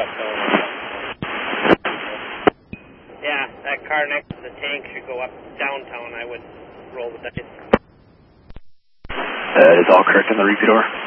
Yeah, that car next to the tank should go up downtown. I would roll the dice. That is all correct on the repeat over.